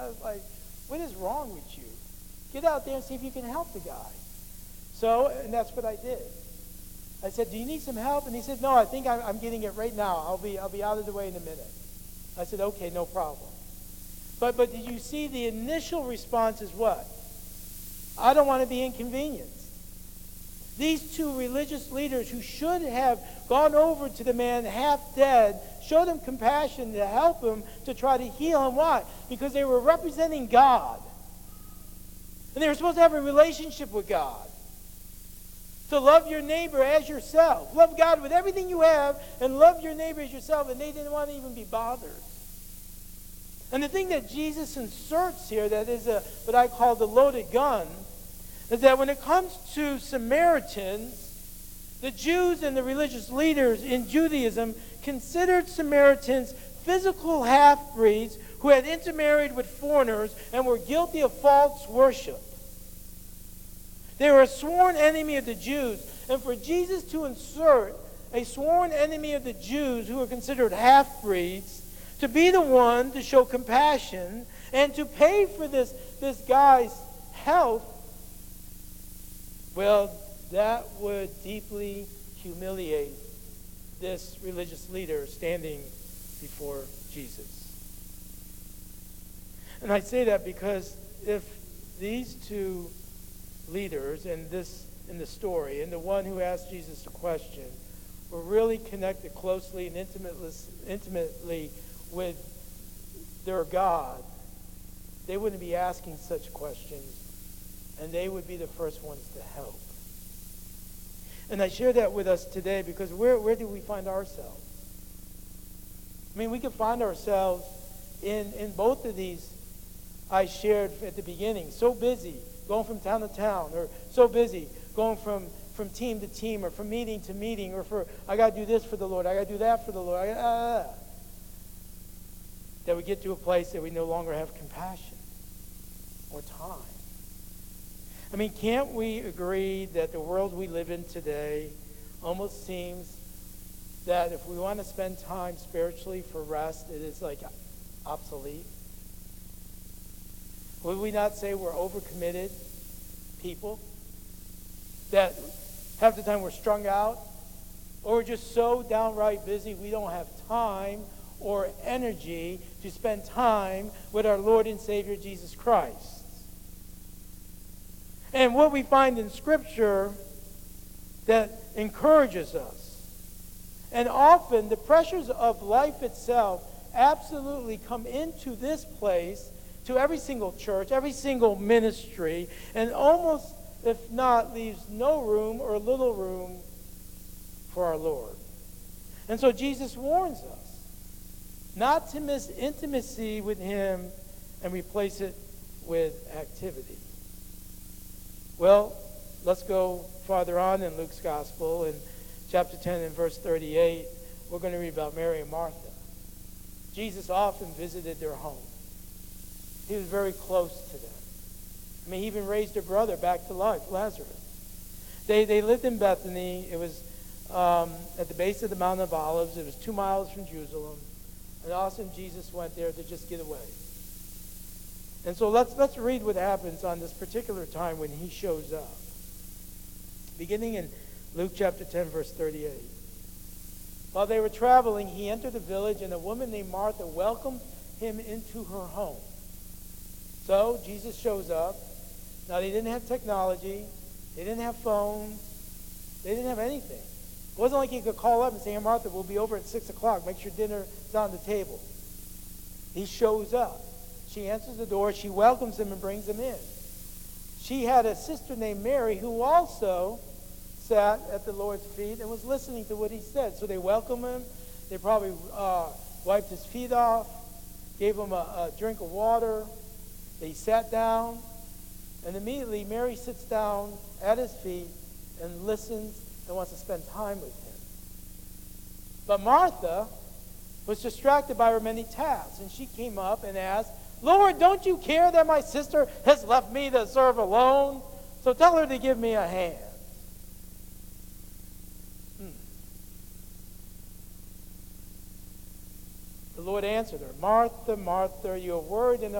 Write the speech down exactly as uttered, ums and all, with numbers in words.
I was like, what is wrong with you? Get out there and see if you can help the guy. So, and that's what I did. I said, do you need some help? And he said, no, I think I'm, I'm getting it right now. I'll be, I'll be out of the way in a minute. I said, okay, no problem. But, but did you see the initial response is what? I don't want to be inconvenienced. These two religious leaders who should have gone over to the man half dead, showed him compassion to help him, to try to heal him. Why? Because they were representing God. And they were supposed to have a relationship with God. To love your neighbor as yourself. Love God with everything you have and love your neighbor as yourself. And they didn't want to even be bothered. And the thing that Jesus inserts here that is a, what I call the loaded gun is that when it comes to Samaritans, the Jews and the religious leaders in Judaism considered Samaritans physical half-breeds who had intermarried with foreigners and were guilty of false worship. They were a sworn enemy of the Jews. And for Jesus to insert a sworn enemy of the Jews who were considered half-breeds, to be the one to show compassion and to pay for this, this guy's health, well, that would deeply humiliate this religious leader standing before Jesus. And I say that because if these two leaders in this in the story, and the one who asked Jesus the question, were really connected closely and intimately, intimately with their God, they wouldn't be asking such questions, and they would be the first ones to help. And I share that with us today because where, where do we find ourselves? I mean, we can find ourselves in, in both of these I shared at the beginning. So busy going from town to town, or so busy going from, from team to team, or from meeting to meeting, or for, I got to do this for the Lord, I got to do that for the Lord. I, uh, that we get to a place that we no longer have compassion or time. I mean, can't we agree that the world we live in today almost seems that if we want to spend time spiritually for rest, it is like obsolete? Would we not say we're overcommitted people? That half the time we're strung out, or we're just so downright busy we don't have time or energy to spend time with our Lord and Savior Jesus Christ. And what we find in Scripture that encourages us, and often the pressures of life itself absolutely come into this place, to every single church, every single ministry, and almost, if not, leaves no room or little room for our Lord. And so Jesus warns us not to miss intimacy with Him and replace it with activity. Well, let's go farther on in Luke's Gospel. In chapter ten and verse thirty-eight, we're going to read about Mary and Martha. Jesus often visited their home. He was very close to them. I mean, he even raised their brother back to life, Lazarus. They they lived in Bethany. It was um, at the base of the Mount of Olives. It was two miles from Jerusalem. And often Jesus went there to just get away. And so let's let's read what happens on this particular time when he shows up. Beginning in Luke chapter ten, verse thirty-eight. While they were traveling, he entered a village, and a woman named Martha welcomed him into her home. So Jesus shows up. Now, they didn't have technology. They didn't have phones. They didn't have anything. It wasn't like he could call up and say, hey, Martha, we'll be over at six o'clock. Make sure dinner is on the table. He shows up. She answers the door. She welcomes him and brings him in. She had a sister named Mary who also sat at the Lord's feet and was listening to what he said. So they welcomed him. They probably uh, wiped his feet off, gave him a, a drink of water. They sat down, and immediately Mary sits down at his feet and listens and wants to spend time with him. But Martha was distracted by her many tasks, and she came up and asked, Lord, don't you care that my sister has left me to serve alone? So tell her to give me a hand. Hmm. The Lord answered her, Martha, Martha, you are worried and